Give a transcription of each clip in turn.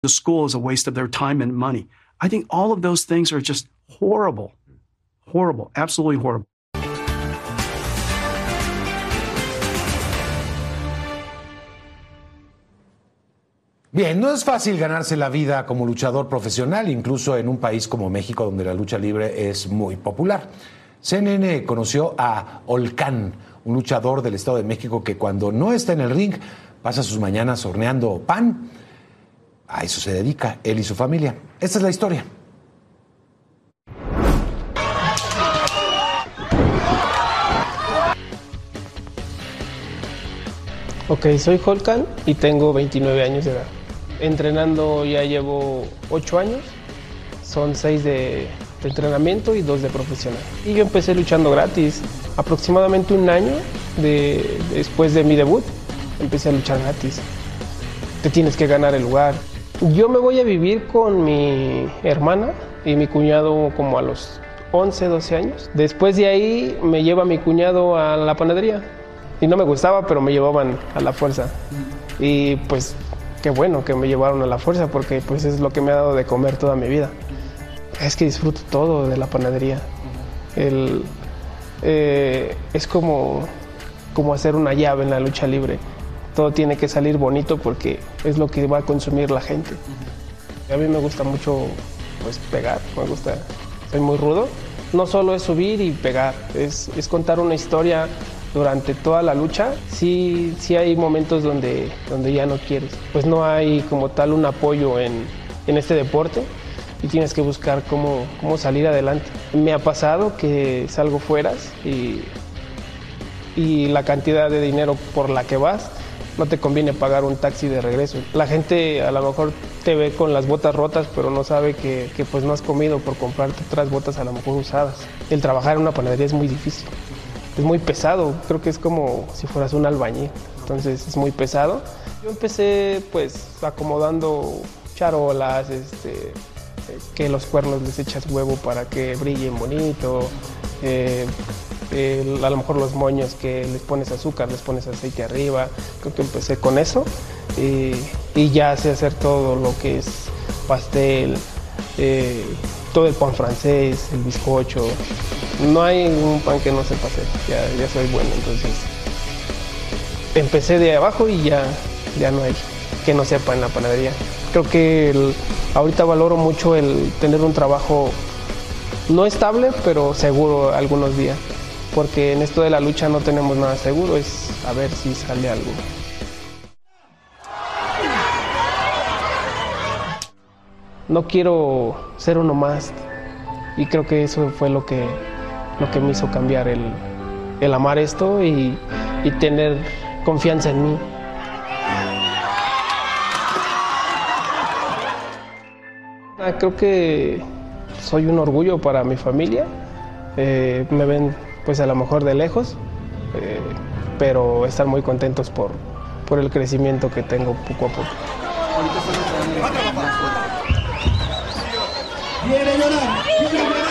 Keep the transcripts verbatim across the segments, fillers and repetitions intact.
the school is a waste of their time and money. I think all of those things are just horrible, horrible, absolutely horrible. Bien, no es fácil ganarse la vida como luchador profesional, incluso en un país como México, donde la lucha libre es muy popular. C N N conoció a Olcan, un luchador del Estado de México que cuando no está en el ring pasa sus mañanas horneando pan. A eso se dedica él y su familia. Esta es la historia. Ok, soy Olcan y tengo veintinueve años de edad. Entrenando ya llevo ocho años, son seis de, de entrenamiento y dos de profesional. Y yo empecé luchando gratis, aproximadamente un año de, después de mi debut, empecé a luchar gratis. Te tienes que ganar el lugar. Yo me voy a vivir con mi hermana y mi cuñado como a los once, doce años. Después de ahí me lleva mi cuñado a la panadería. Y no me gustaba, pero me llevaban a la fuerza. Y pues qué bueno que me llevaron a la fuerza, porque pues es lo que me ha dado de comer toda mi vida. Es que disfruto todo de la panadería. El, eh, es como, como hacer una llave en la lucha libre. Todo tiene que salir bonito porque es lo que va a consumir la gente. A mí me gusta mucho pues, pegar, me gusta, soy muy rudo. No solo es subir y pegar, es, es contar una historia. Durante toda la lucha, sí, sí hay momentos donde, donde ya no quieres. Pues no hay como tal un apoyo en, en este deporte y tienes que buscar cómo, cómo salir adelante. Me ha pasado que salgo fueras y, y la cantidad de dinero por la que vas, no te conviene pagar un taxi de regreso. La gente a lo mejor te ve con las botas rotas, pero no sabe que, que pues no has comido por comprarte otras botas a lo mejor usadas. El trabajar en una panadería es muy difícil. Es muy pesado, creo que es como si fueras un albañil, entonces es muy pesado. Yo empecé pues acomodando charolas, este, que los cuernos les echas huevo para que brillen bonito, eh, eh, a lo mejor los moños que les pones azúcar, les pones aceite arriba. Creo que empecé con eso y, y ya sé hacer todo lo que es pastel, eh, todo el pan francés, el bizcocho. No hay un pan que no sepa hacer, ya, ya soy bueno, entonces empecé de abajo y ya, ya no hay que no sepa en la panadería. Creo que el, ahorita valoro mucho el tener un trabajo no estable, pero seguro algunos días, porque en esto de la lucha no tenemos nada seguro, es a ver si sale algo. No quiero ser uno más y creo que eso fue lo que lo que me hizo cambiar el, el amar esto y, y tener confianza en mí. Ah, creo que soy un orgullo para mi familia. Eh, me ven pues a lo mejor de lejos, eh, pero están muy contentos por, por el crecimiento que tengo poco a poco. ¡Quiere llorar! ¡Quiere llorar!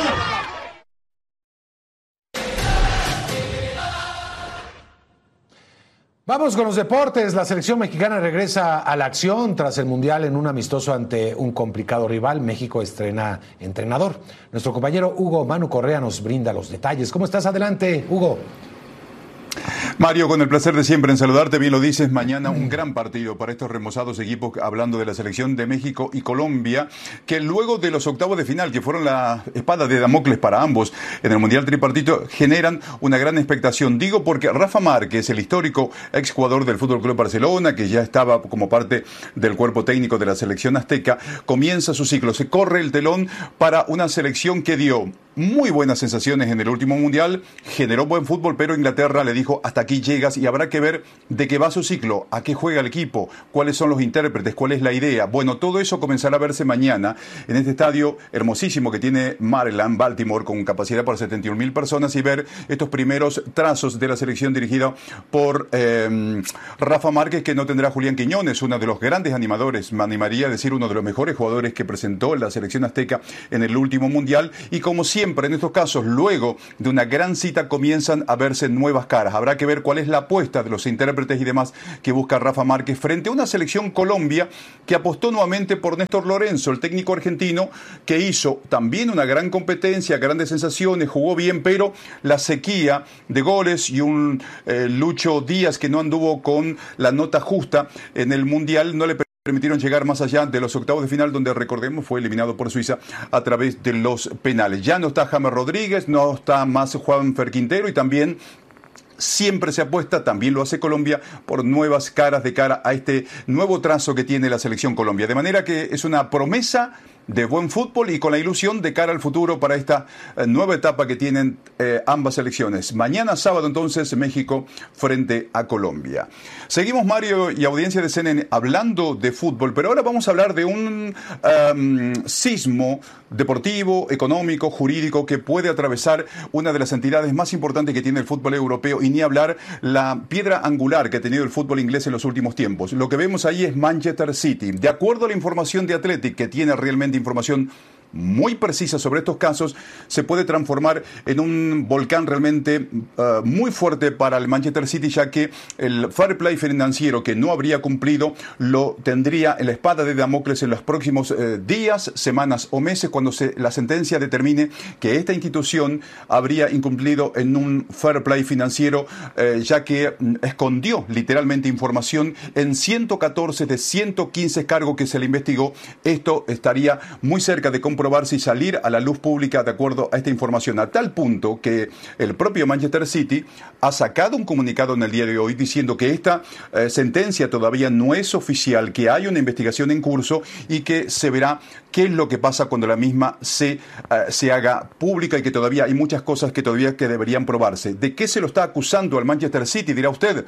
Vamos con los deportes. La selección mexicana regresa a la acción tras el Mundial en un amistoso ante un complicado rival. México estrena entrenador. Nuestro compañero Hugo Manu Correa nos brinda los detalles. ¿Cómo estás? Adelante, Hugo. Mario, con el placer de siempre en saludarte, bien lo dices, mañana un gran partido para estos remozados equipos, hablando de la selección de México y Colombia, que luego de los octavos de final, que fueron la espada de Damocles para ambos en el Mundial Tripartito, generan una gran expectación. Digo porque Rafa Márquez, el histórico exjugador del Fútbol Club Barcelona, que ya estaba como parte del cuerpo técnico de la selección azteca, comienza su ciclo, se corre el telón para una selección que dio muy buenas sensaciones en el último Mundial, generó buen fútbol, pero Inglaterra le dijo hasta aquí llegas y habrá que ver de qué va su ciclo, a qué juega el equipo, cuáles son los intérpretes, cuál es la idea. Bueno, todo eso comenzará a verse mañana en este estadio hermosísimo que tiene Maryland, Baltimore, con capacidad para setenta y un mil personas, y ver estos primeros trazos de la selección dirigida por eh, Rafa Márquez, que no tendrá a Julián Quiñones, uno de los grandes animadores, me animaría a decir uno de los mejores jugadores que presentó la selección azteca en el último Mundial. Y como siempre en estos casos, luego de una gran cita comienzan a verse nuevas caras. Habrá que ver ver cuál es la apuesta de los intérpretes y demás que busca Rafa Márquez frente a una selección Colombia que apostó nuevamente por Néstor Lorenzo, el técnico argentino, que hizo también una gran competencia, grandes sensaciones, jugó bien, pero la sequía de goles y un eh, Lucho Díaz que no anduvo con la nota justa en el Mundial no le permitieron llegar más allá de los octavos de final, donde, recordemos, fue eliminado por Suiza a través de los penales. Ya no está James Rodríguez, no está más Juanfer Quintero, y también siempre se apuesta, también lo hace Colombia, por nuevas caras de cara a este nuevo trazo que tiene la selección Colombia. De manera que es una promesa de buen fútbol y con la ilusión de cara al futuro para esta eh, nueva etapa que tienen eh, ambas selecciones. Mañana sábado entonces México frente a Colombia. Seguimos, Mario y audiencia de C N N, hablando de fútbol, pero ahora vamos a hablar de un um, sismo deportivo, económico, jurídico que puede atravesar una de las entidades más importantes que tiene el fútbol europeo, y ni hablar la piedra angular que ha tenido el fútbol inglés en los últimos tiempos. Lo que vemos ahí es Manchester City. De acuerdo a la información de Athletic, que tiene realmente información muy precisa sobre estos casos, se puede transformar en un volcán realmente uh, muy fuerte para el Manchester City, ya que el fair play financiero que no habría cumplido lo tendría en la espada de Damocles en los próximos uh, días, semanas o meses, cuando se, la sentencia determine que esta institución habría incumplido en un fair play financiero, uh, ya que um, escondió literalmente información en ciento catorce de ciento quince cargos que se le investigó. Esto estaría muy cerca de comprobarse y salir a la luz pública de acuerdo a esta información, a tal punto que el propio Manchester City ha sacado un comunicado en el día de hoy diciendo que esta eh, sentencia todavía no es oficial, que hay una investigación en curso y que se verá qué es lo que pasa cuando la misma se, eh, se haga pública, y que todavía hay muchas cosas que todavía que deberían probarse. ¿De qué se lo está acusando al Manchester City? Dirá usted.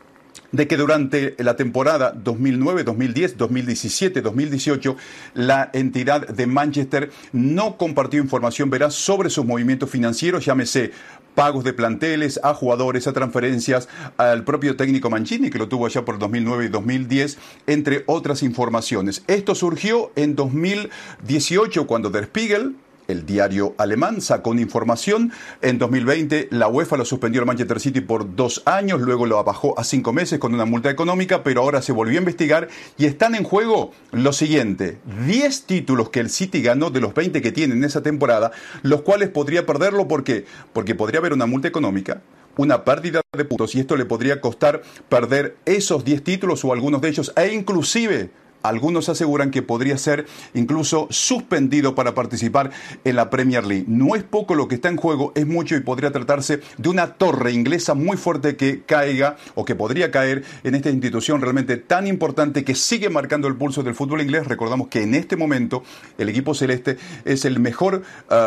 De que durante la temporada dos mil nueve, dos mil diez, dos mil diecisiete, dos mil dieciocho, la entidad de Manchester no compartió información veraz sobre sus movimientos financieros, llámese pagos de planteles, a jugadores, a transferencias, al propio técnico Mancini, que lo tuvo allá por dos mil nueve y dos mil diez, entre otras informaciones. Esto surgió en dos mil dieciocho, cuando Der Spiegel, el diario alemán, sacó una información. En dos mil veinte la UEFA lo suspendió al Manchester City por dos años, luego lo bajó a cinco meses con una multa económica, pero ahora se volvió a investigar y están en juego lo siguiente: diez títulos que el City ganó de los veinte que tiene en esa temporada, los cuales podría perderlo. ¿Por qué? Porque podría haber una multa económica, una pérdida de puntos, y esto le podría costar perder esos diez títulos o algunos de ellos, e inclusive algunos aseguran que podría ser incluso suspendido para participar en la Premier League. No es poco lo que está en juego, es mucho, y podría tratarse de una torre inglesa muy fuerte que caiga o que podría caer en esta institución realmente tan importante que sigue marcando el pulso del fútbol inglés. Recordamos que en este momento el equipo celeste es el mejor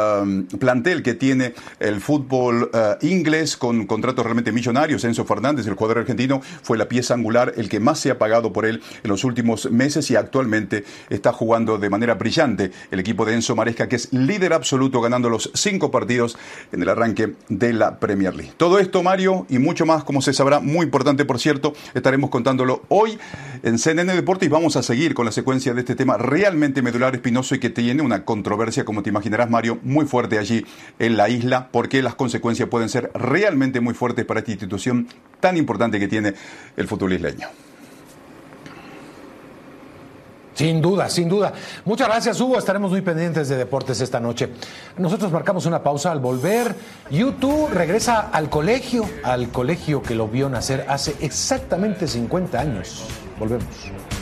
uh, plantel que tiene el fútbol uh, inglés, con contratos realmente millonarios. Enzo Fernández, el jugador argentino, fue la pieza angular, el que más se ha pagado por él en los últimos meses, y actualmente está jugando de manera brillante el equipo de Enzo Maresca, que es líder absoluto, ganando los cinco partidos en el arranque de la Premier League. Todo esto, Mario, y mucho más, como se sabrá, muy importante, por cierto, estaremos contándolo hoy en C N N Deportes, y vamos a seguir con la secuencia de este tema realmente medular, espinoso, y que tiene una controversia, como te imaginarás, Mario, muy fuerte allí en la isla, porque las consecuencias pueden ser realmente muy fuertes para esta institución tan importante que tiene el fútbol isleño. Sin duda, sin duda. Muchas gracias, Hugo. Estaremos muy pendientes de deportes esta noche. Nosotros marcamos una pausa. Al volver, YouTube regresa al colegio, al colegio que lo vio nacer hace exactamente cincuenta años. Volvemos.